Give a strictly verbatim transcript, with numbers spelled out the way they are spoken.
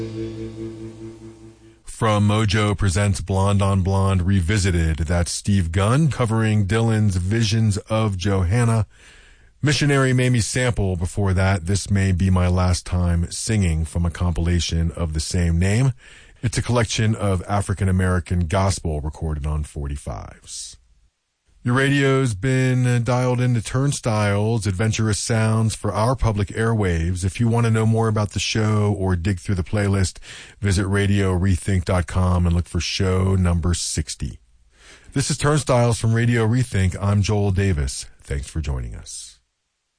From Mojo presents Blonde on Blonde Revisited. That's Steve Gunn covering Dylan's Visions of Johanna. Missionary made me sample before that. This May Be My Last Time Singing from a compilation of the same name. It's a collection of African-American gospel recorded on forty-fives. Your radio's been dialed into Turnstiles, adventurous sounds for our public airwaves. If you want to know more about the show or dig through the playlist, visit radio rethink dot com and look for show number sixty. This is Turnstiles from Radio Rethink. I'm Joel Davis. Thanks for joining us.